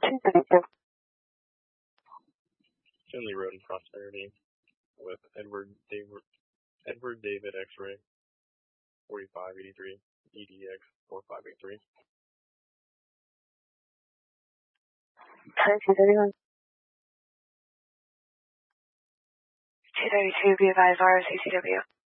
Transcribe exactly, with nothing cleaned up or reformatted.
two thirty-two. Finley Road and Prosperity with Edward David, Edward David X-Ray forty-five eighty-three E D X forty-five eighty-three. two thirty-one. two thirty-two, be advised, R O C C W.